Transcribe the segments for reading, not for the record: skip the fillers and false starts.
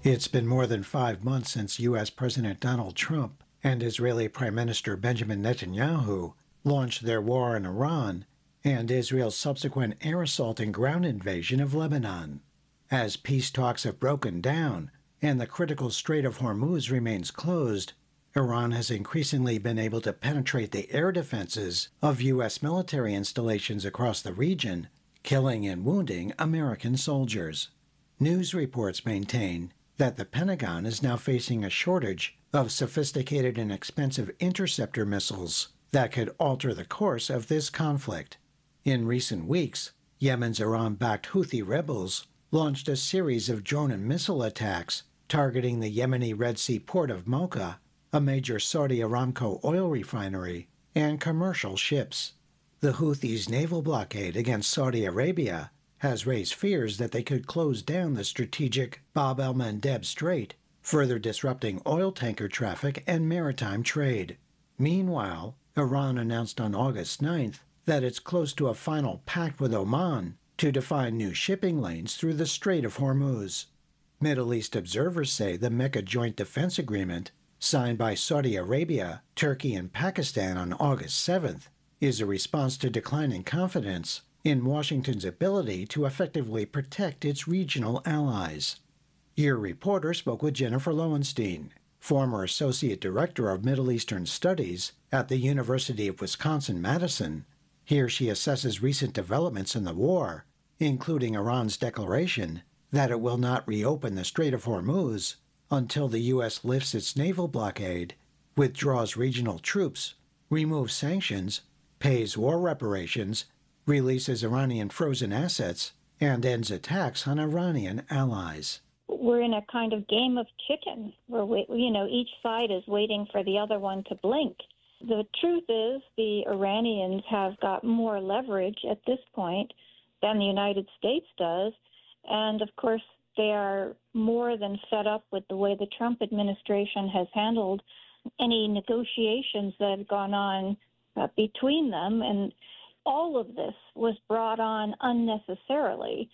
It's been more than 5 months since U.S. President Donald Trump and Israeli Prime Minister Benjamin Netanyahu launched their war on Iran and Israel's subsequent air assault and ground invasion of Lebanon. As peace talks have broken down and the critical Strait of Hormuz remains closed, Iran has increasingly been able to penetrate the air defenses of U.S. military installations across the region, killing and wounding American soldiers. News reports maintain that the Pentagon is now facing a shortage of sophisticated and expensive interceptor missiles that could alter the course of this conflict. In recent weeks, Yemen's Iran-backed Houthi rebels launched a series of drone and missile attacks targeting the Yemeni Red Sea port of Mocha, a major Saudi Aramco oil refinery, and commercial ships. The Houthis' naval blockade against Saudi Arabia has raised fears that they could close down the strategic Bab el-Mandeb Strait, further disrupting oil tanker traffic and maritime trade. Meanwhile, Iran announced on August 9th that it's close to a final pact with Oman to define new shipping lanes through the Strait of Hormuz. Middle East observers say the Mecca Joint Defense Agreement, signed by Saudi Arabia, Turkey, and Pakistan on August 7th, is a response to declining confidence in Washington's ability to effectively protect its regional allies. Your reporter spoke with Jennifer Lowenstein, former Associate Director of Middle Eastern Studies at the University of Wisconsin-Madison. Here she assesses recent developments in the war, including Iran's declaration that it will not reopen the Strait of Hormuz until the U.S. lifts its naval blockade, withdraws regional troops, removes sanctions, pays war reparations, releases Iranian frozen assets, and ends attacks on Iranian allies. We're in a kind of game of chicken where each side is waiting for the other one to blink. The truth is the Iranians have got more leverage at this point than the United States does. And of course, they are more than fed up with the way the Trump administration has handled any negotiations that have gone on between them. And all of this was brought on unnecessarily.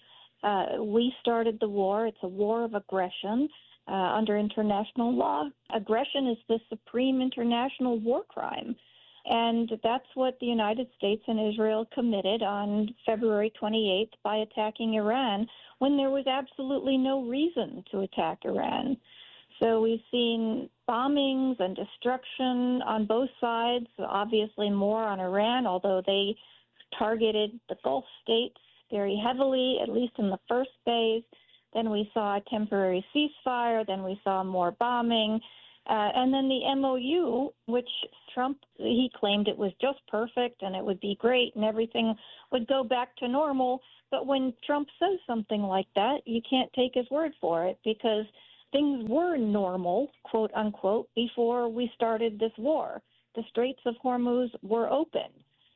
We started the war. It's a war of aggression under international law. Aggression is the supreme international war crime. And that's what the United States and Israel committed on February 28th by attacking Iran when there was absolutely no reason to attack Iran. So we've seen bombings and destruction on both sides, obviously more on Iran, although they targeted the Gulf states very heavily, at least in the first phase. Then we saw a temporary ceasefire. Then we saw more bombing. And then the MOU, which Trump, he claimed it was just perfect and it would be great and everything would go back to normal. But when Trump says something like that, you can't take his word for it because things were normal, quote unquote, before we started this war. The Straits of Hormuz were open.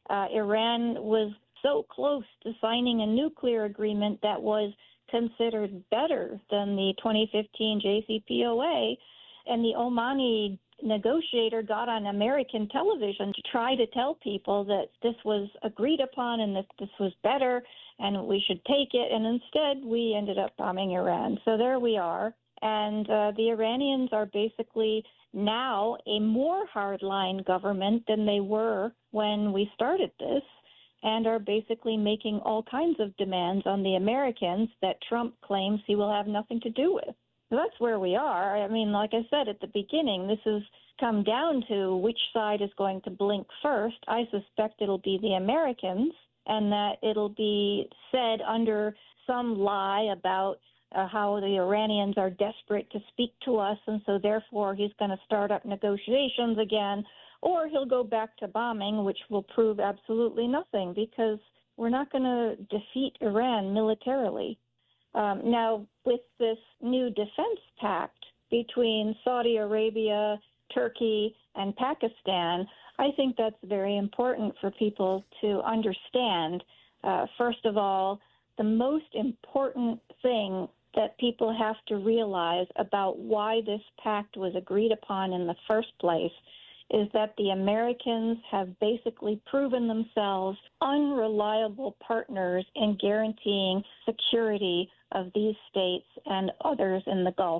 Iran was so close to signing a nuclear agreement that was considered better than the 2015 JCPOA, and the Omani negotiator got on American television to try to tell people that this was agreed upon and that this was better and we should take it, and instead we ended up bombing Iran. So there we are, and the Iranians are basically now a more hardline government than they were when we started this, and are basically making all kinds of demands on the Americans that Trump claims he will have nothing to do with. So that's where we are. I mean, like I said at the beginning, this has come down to which side is going to blink first. I suspect it'll be the Americans, and that it'll be said under some lie about how the Iranians are desperate to speak to us, and so therefore he's going to start up negotiations again, or he'll go back to bombing, which will prove absolutely nothing because we're not going to defeat Iran militarily. Now, with this new defense pact between Saudi Arabia, Turkey, and Pakistan, I think that's very important for people to understand. First of all, the most important thing that people have to realize about why this pact was agreed upon in the first place is that the Americans have basically proven themselves unreliable partners in guaranteeing security of these states and others in the Gulf.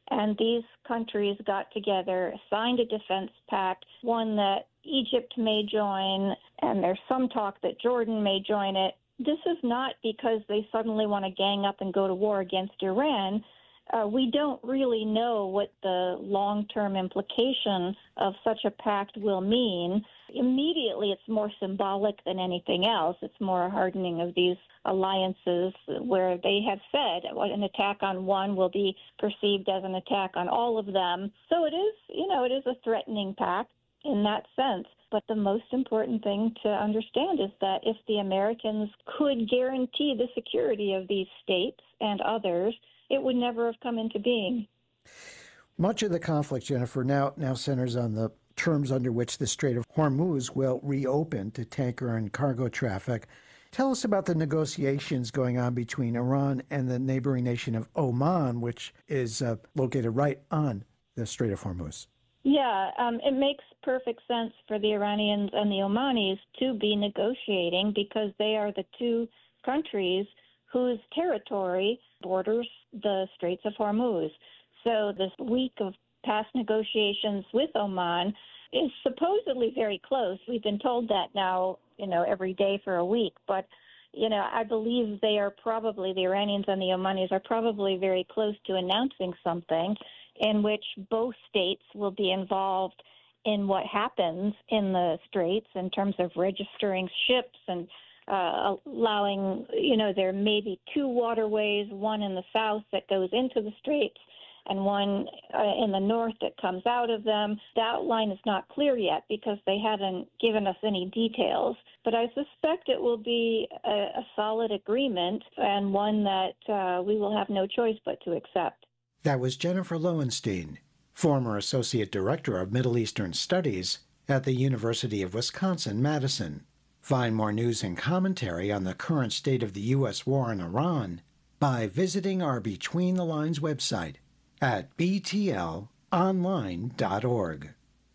And these countries got together, signed a defense pact, one that Egypt may join, and there's some talk that Jordan may join it. This is not because they suddenly want to gang up and go to war against Iran. We don't really know what the long-term implication of such a pact will mean. Immediately, it's more symbolic than anything else. It's more a hardening of these alliances where they have said an attack on one will be perceived as an attack on all of them. So it is a threatening pact in that sense. But the most important thing to understand is that if the Americans could guarantee the security of these states and others, it would never have come into being. Much of the conflict, Jennifer, now centers on the terms under which the Strait of Hormuz will reopen to tanker and cargo traffic. Tell us about the negotiations going on between Iran and the neighboring nation of Oman, which is located right on the Strait of Hormuz. Yeah, it makes perfect sense for the Iranians and the Omanis to be negotiating because they are the two countries whose territory borders the Straits of Hormuz. So this week of past negotiations with Oman is supposedly very close. We've been told that now, every day for a week. But, I believe they are probably, the Iranians and the Omanis are probably very close to announcing something in which both states will be involved in what happens in the Straits in terms of registering ships and allowing, there may be two waterways, one in the south that goes into the Straits and one in the north that comes out of them. The outline is not clear yet because they haven't given us any details. But I suspect it will be a solid agreement and one that we will have no choice but to accept. That was Jennifer Lowenstein, former Associate Director of Middle Eastern Studies at the University of Wisconsin-Madison. Find more news and commentary on the current state of the U.S. war in Iran by visiting our Between the Lines website at btlonline.org.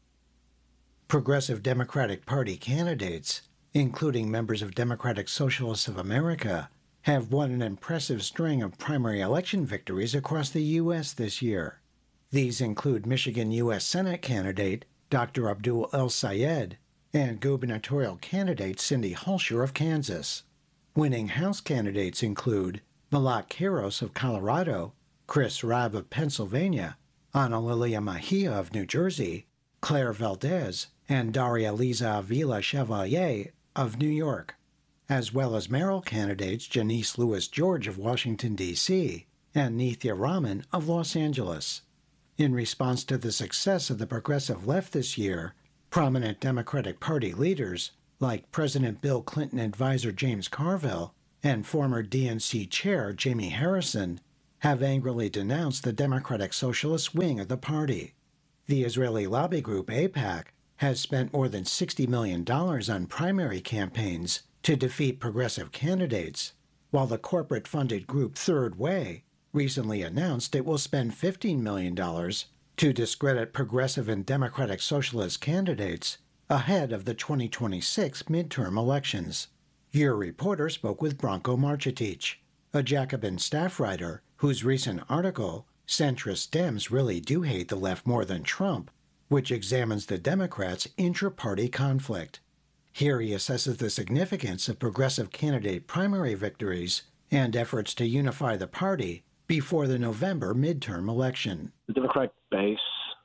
Progressive Democratic Party candidates, including members of Democratic Socialists of America, have won an impressive string of primary election victories across the U.S. this year. These include Michigan U.S. Senate candidate Dr. Abdul El-Sayed and gubernatorial candidate Cindy Hulsher of Kansas. Winning House candidates include Malak Kairos of Colorado, Chris Rabb of Pennsylvania, Ana Lilia Mejia of New Jersey, Claire Valdez, and Daria Liza Avila Chevalier of New York, as well as mayoral candidates Janice Lewis George of Washington, D.C., and Nithya Raman of Los Angeles. In response to the success of the progressive left this year, prominent Democratic Party leaders, like President Bill Clinton advisor James Carville and former DNC chair Jamie Harrison, have angrily denounced the Democratic Socialist wing of the party. The Israeli lobby group AIPAC has spent more than $60 million on primary campaigns to defeat progressive candidates, while the corporate-funded group Third Way recently announced it will spend $15 million to discredit progressive and Democratic Socialist candidates ahead of the 2026 midterm elections. Your reporter spoke with Branko Marcetic, a Jacobin staff writer whose recent article, Centrist Dems Really Do Hate the Left More Than Trump, which examines the Democrats' intra-party conflict. Here he assesses the significance of progressive candidate primary victories and efforts to unify the party before the November midterm election. The Democratic base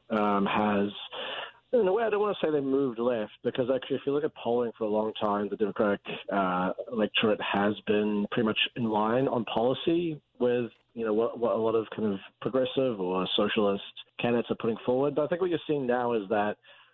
has, in a way, I don't want to say they moved left, because actually if you look at polling for a long time, the Democratic electorate has been pretty much in line on policy with what a lot of kind of progressive or socialist candidates are putting forward. But I think what you're seeing now is that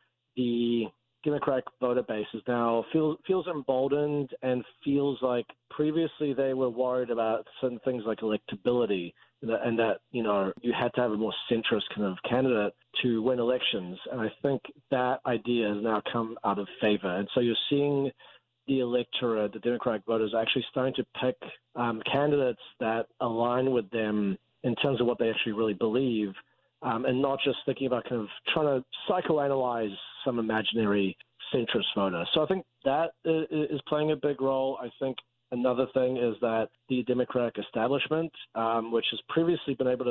the Democratic voter base is now feels emboldened and feels like previously they were worried about certain things like electability and that you had to have a more centrist kind of candidate to win elections. And I think that idea has now come out of favor. And so you're seeing the electorate, the Democratic voters, actually starting to pick candidates that align with them in terms of what they actually really believe, and not just thinking about kind of trying to psychoanalyze some imaginary centrist voter. So I think that is playing a big role. I think another thing is that the Democratic establishment, which has previously been able to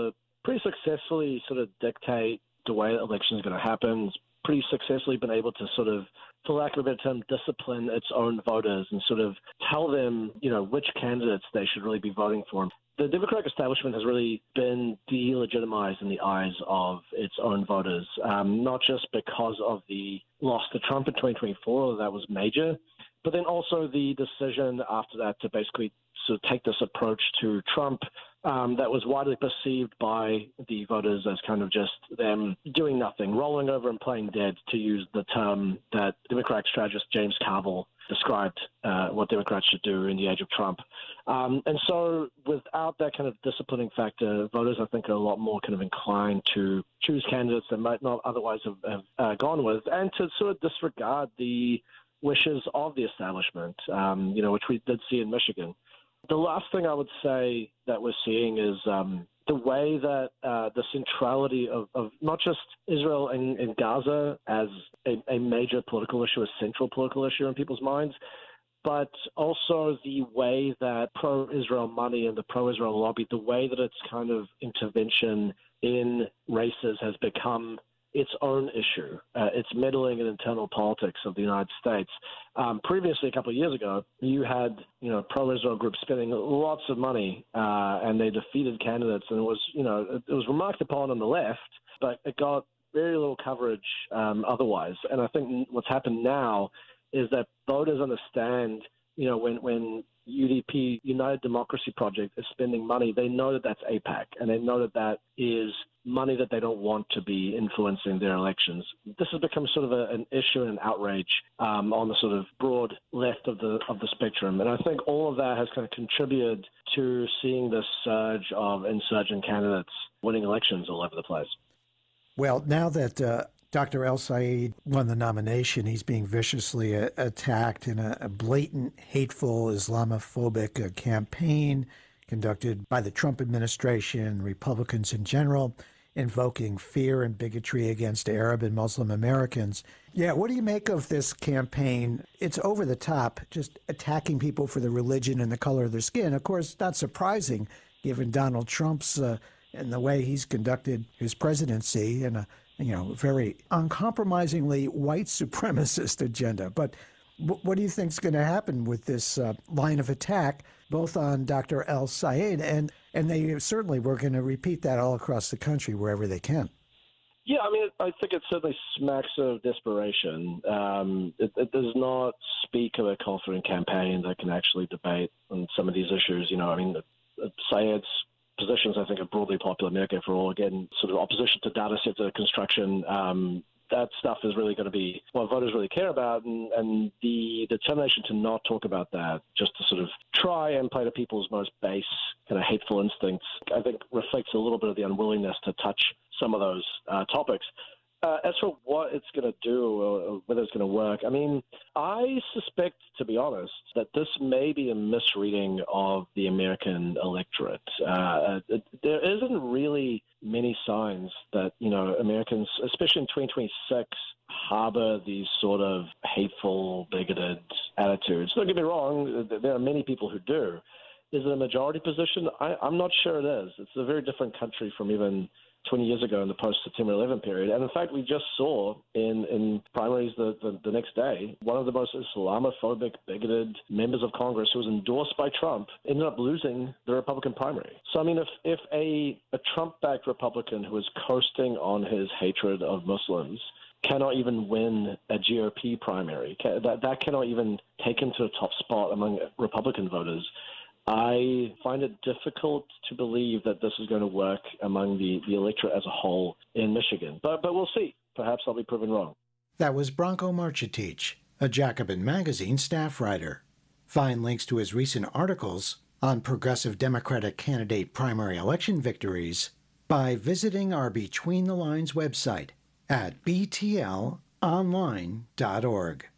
pretty successfully sort of dictate the way the election is going to happen. It's pretty successfully been able to sort of, for lack of a better term, discipline its own voters and sort of tell them, which candidates they should really be voting for. The Democratic establishment has really been delegitimized in the eyes of its own voters, not just because of the loss to Trump in 2024, that was major, but then also the decision after that to basically sort of take this approach to Trump that was widely perceived by the voters as kind of just them doing nothing, rolling over and playing dead, to use the term that Democratic strategist James Carville described what Democrats should do in the age of Trump. And so without that kind of disciplining factor, voters, I think, are a lot more kind of inclined to choose candidates that might not otherwise have gone with, and to sort of disregard the wishes of the establishment, which we did see in Michigan. The last thing I would say that we're seeing is the way that the centrality of not just Israel and Gaza as a major political issue, a central political issue in people's minds, but also the way that pro-Israel money and the pro-Israel lobby, the way that its kind of intervention in races has become its own issue. It's meddling in internal politics of the United States. Previously, a couple of years ago, you had pro-Israel groups spending lots of money, and they defeated candidates, and it was remarked upon on the left, but it got very little coverage otherwise. And I think what's happened now is that voters understand, when UDP, United Democracy Project, is spending money, they know that that's AIPAC, and they know that that is money that they don't want to be influencing their elections. This has become sort of an issue and an outrage on the sort of broad left of the spectrum. And I think all of that has kind of contributed to seeing this surge of insurgent candidates winning elections all over the place. Well, now that Dr. El-Sayed won the nomination, he's being viciously attacked in a blatant, hateful, Islamophobic campaign conducted by the Trump administration, Republicans in general, invoking fear and bigotry against Arab and Muslim Americans. Yeah, what do you make of this campaign? It's over the top, just attacking people for the religion and the color of their skin. Of course, not surprising, given Donald Trump's and the way he's conducted his presidency and a very uncompromisingly white supremacist agenda. But what do you think is going to happen with this line of attack, both on Dr. El-Sayed and they certainly were going to repeat that all across the country wherever they can? Yeah, I mean, I think it certainly smacks of desperation. It does not speak of a confident campaign that can actually debate on some of these issues. Sayed's positions, I think, are broadly popular in America for all. Again, sort of opposition to data center construction. That stuff is really going to be what voters really care about, and the determination to not talk about that, just to sort of try and play to people's most base kind of hateful instincts, I think reflects a little bit of the unwillingness to touch some of those topics. As for what it's going to do or whether it's going to work, I mean, I suspect, to be honest, that this may be a misreading of the American electorate. There isn't really many signs that, Americans, especially in 2026, harbor these sort of hateful, bigoted attitudes. Don't get me wrong, there are many people who do. Is it a majority position? I'm not sure it is. It's a very different country from even 20 years ago in the post-September 11 period. And in fact, we just saw in primaries the next day, one of the most Islamophobic, bigoted members of Congress who was endorsed by Trump ended up losing the Republican primary. So, I mean, if a Trump-backed Republican who is coasting on his hatred of Muslims cannot even win a GOP primary, that cannot even take him to a top spot among Republican voters, I find it difficult to believe that this is going to work among the electorate as a whole in Michigan. But we'll see. Perhaps I'll be proven wrong. That was Branko Marcetic, a Jacobin magazine staff writer. Find links to his recent articles on progressive Democratic candidate primary election victories by visiting our Between the Lines website at btlonline.org.